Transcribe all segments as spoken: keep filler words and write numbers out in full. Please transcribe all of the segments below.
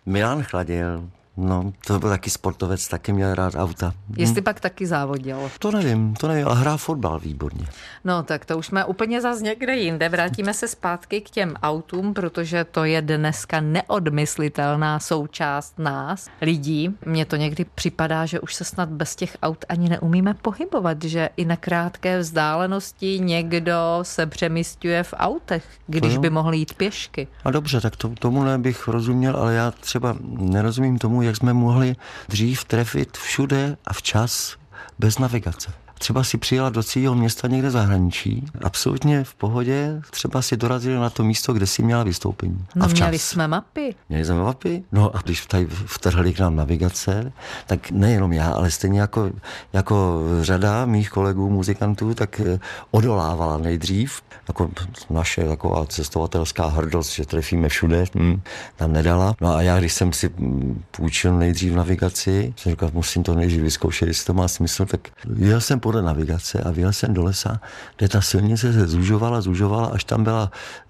Milan Chladil. No, to byl taky sportovec, taky měl rád auta. Jestli hm. pak taky závodil. To nevím, to nevím, a hrál fotbal výborně. No tak to už jsme úplně zase někde jinde. Vrátíme se zpátky k těm autům, protože to je dneska neodmyslitelná součást nás, lidí. Mně to někdy připadá, že už se snad bez těch aut ani neumíme pohybovat, že i na krátké vzdálenosti někdo se přemísťuje v autech, když by mohl jít pěšky. A dobře, tak to, tomu nebych rozuměl, ale já třeba nerozumím tomu, jak jsme mohli dřív trefit všude a včas bez navigace. Třeba si přijela do cího města někde zahraničí, absolutně v pohodě, třeba si dorazili na to místo, kde si měla vystoupení. No, a včas. Měli jsme mapy. Měli jsme mapy? No a když tady vtrhli k nám navigace, tak nejenom já, ale stejně jako, jako řada mých kolegů, muzikantů, tak odolávala nejdřív. Jako naše taková cestovatelská hrdost, že trefíme všude, hm, tam nedala. No a já, když jsem si půjčil nejdřív navigaci, jsem říkal, musím to nejdřív vyzkoušet, jestli to má smysl, tak jel jsem podle navigace a vyjel jsem do lesa, kde ta silnice se zužovala, zužovala, až tam byla,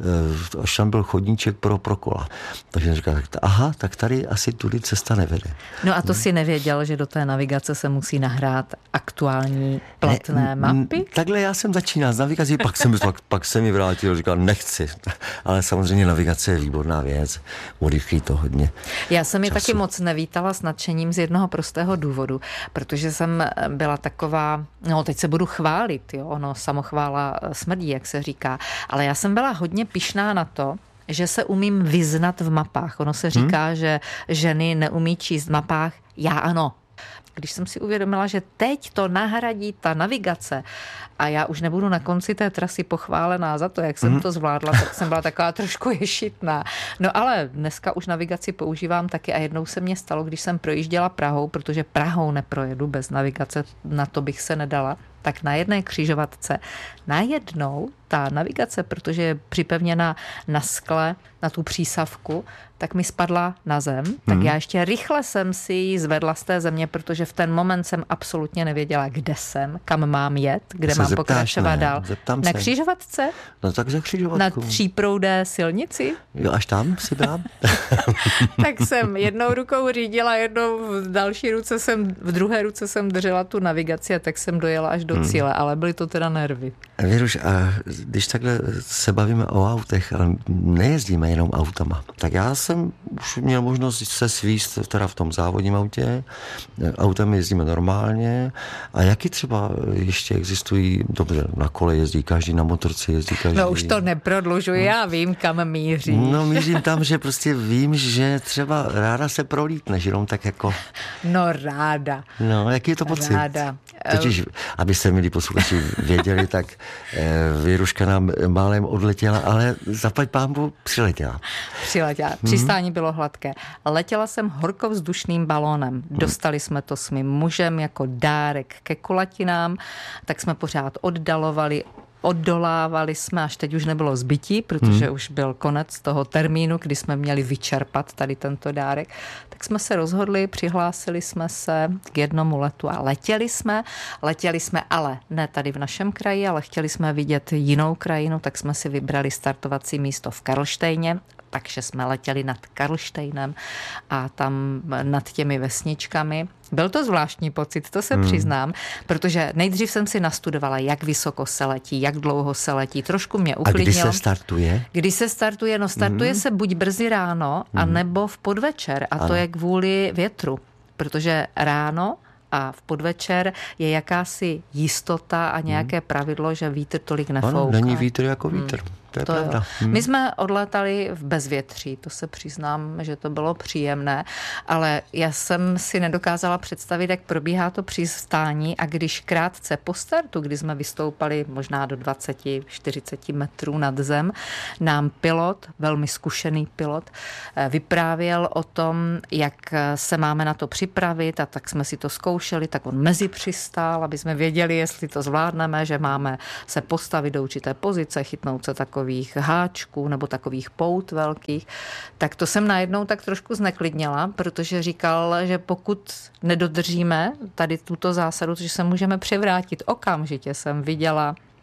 až tam byl chodníček pro, pro kola. Takže jsem říkal, aha, tak tady asi tudy cesta nevede. No a to si nevěděl, že do té navigace se musí nahrát aktuální platné ne, mapy? Takhle já jsem začínal s navigací, pak jsem, pak, pak jsem mi vrátil, říkal, nechci. Ale samozřejmě navigace je výborná věc, urychlí to hodně. Já jsem ji taky moc nevítala s nadšením z jednoho prostého důvodu, protože jsem byla taková, no teď se budu chválit, jo, ono samochvála smrdí, jak se říká, ale já jsem byla hodně pyšná na to, že se umím vyznat v mapách. Ono se říká, hmm? že ženy neumí číst v mapách, já ano. Když jsem si uvědomila, že teď to nahradí ta navigace a já už nebudu na konci té trasy pochválená za to, jak jsem mm. to zvládla, tak jsem byla taková trošku ješitná. No ale dneska už navigaci používám taky a jednou se mně stalo, když jsem projížděla Prahou, protože Prahou neprojedu bez navigace, na to bych se nedala, tak na jedné křižovatce najednou ta navigace, protože je připevněna na skle, na tu přísavku, tak mi spadla na zem. Mm. Tak já ještě rychle jsem si ji zvedla z té země, protože v ten moment jsem absolutně nevěděla, kde jsem, kam mám jet, kde mám zeptáš, pokračovat ne? dál. Zeptám na se. křižovatce? No tak za křižovatku. Na tříproudé silnici? Jo, až tam si byla? Tak jsem jednou rukou řídila, jednou v další ruce jsem, v druhé ruce jsem držela tu navigaci a tak jsem dojela až do hmm. cíle, ale byly to teda nervy. Věruš, a když takhle se bavíme o autech, ale nejezdíme jenom autama, tak já jsem už měl možnost se svíst teda v tom závodním autě, autem jezdíme normálně a jaký třeba ještě existují, dobře, na kole jezdí každý, na motorce jezdí každý. No už to neprodlužuji, já vím, kam míříš. No mířím tam, že prostě vím, že třeba ráda se prolítneš, jenom tak jako... No ráda. No, jaký je to pocit? Ráda. Totiž, abyste, milí posluchači, věděli, tak Věruška nám málem odletěla, ale zaplať pánbu přiletěla. Přiletěla. Přistání bylo hladké. Letěla jsem horkovzdušným balónem. Dostali jsme to s mým mužem jako dárek ke kulatinám, tak jsme pořád oddalovali, oddolávali jsme, až teď už nebylo zbytí, protože hmm. už byl konec toho termínu, kdy jsme měli vyčerpat tady tento dárek. Tak jsme se rozhodli, přihlásili jsme se k jednomu letu a letěli jsme. Letěli jsme ale ne tady v našem kraji, ale chtěli jsme vidět jinou krajinu, tak jsme si vybrali startovací místo v Karlštejně. Takže jsme letěli nad Karlštejnem a tam nad těmi vesničkami. Byl to zvláštní pocit, to se hmm. přiznám, protože nejdřív jsem si nastudovala, jak vysoko se letí, jak dlouho se letí. Trošku mě uklidnilo. A kdy se startuje? Kdy se startuje? No startuje hmm. se buď brzy ráno, hmm. anebo v podvečer. A ano. to je kvůli větru, protože ráno a v podvečer je jakási jistota a nějaké hmm. pravidlo, že vítr tolik nefouká. Ano, není vítr jako vítr. Hmm. To je to pravda. Hmm. My jsme odlétali v bezvětří, to se přiznám, že to bylo příjemné, ale já jsem si nedokázala představit, jak probíhá to přistání a když krátce po startu, kdy jsme vystoupali možná do dvacet čtyřicet metrů nad zem, nám pilot, velmi zkušený pilot, vyprávěl o tom, jak se máme na to připravit a tak jsme si to zkoušeli, tak on mezi přistál, aby jsme věděli, jestli to zvládneme, že máme se postavit do určité pozice, chytnout se takový háčků nebo takových pout velkých, tak to jsem najednou tak trošku zneklidněla, protože říkal, že pokud nedodržíme tady tuto zásadu, že se můžeme převrátit, okamžitě jsem viděla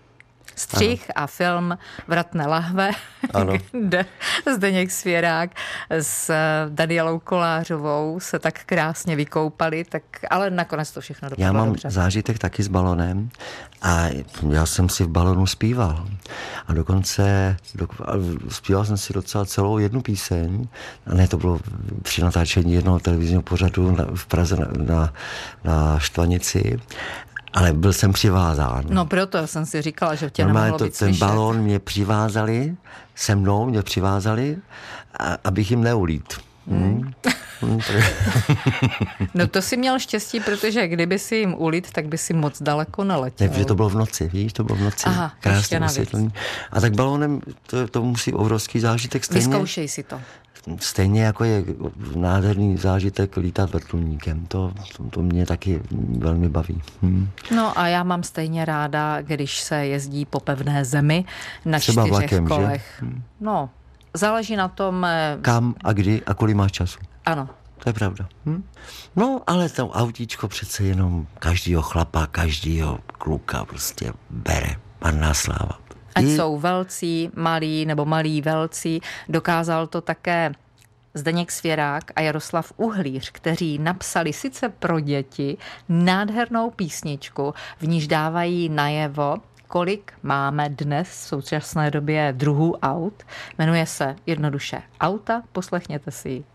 Střih ano. A film Vratné lahve, kde Zdeněk Svěrák s Danielou Kolářovou se tak krásně vykoupali, tak, ale nakonec to všechno dopadlo Já mám dobře. zážitek taky s balonem a já jsem si v balonu zpíval. A dokonce do, a zpíval jsem si docela celou jednu píseň. A ne, to bylo při natáčení jednoho televizního pořadu na, v Praze na, na, na Štvanici. Ale byl jsem přivázán. No proto jsem si říkala, že tě normálně nemohlo to, být ten slyšet. balón mě přivázali, se mnou mě přivázali, a, abych jim neulít. Hmm. Hmm. No to si měl štěstí, protože kdyby si jim ulít, tak by si moc daleko neletěl. Ne, protože to bylo v noci, víš, to bylo v noci. Aha, krásně osvětlený. A tak balónem to, to musí obrovský zážitek stejně. Vyzkoušej si to. Stejně jako je nádherný zážitek lítat vrtulníkem. To, to, to mě taky velmi baví. Hmm. No a já mám stejně ráda, když se jezdí po pevné zemi na třeba čtyřech vlakem, kolech. Že? Hmm. No, záleží na tom... Kam a kdy a kolik máš času. Ano. To je pravda. Hm? No, ale to autíčko přece jenom každýho chlapa, každýho kluka prostě bere. Panná sláva. Ať I... jsou velcí, malí nebo malí velcí, dokázal to také Zdeněk Svěrák a Jaroslav Uhlíř, kteří napsali sice pro děti nádhernou písničku, v níž dávají najevo, kolik máme dnes v současné době druhů aut. Jmenuje se jednoduše Auta, poslechněte si ji.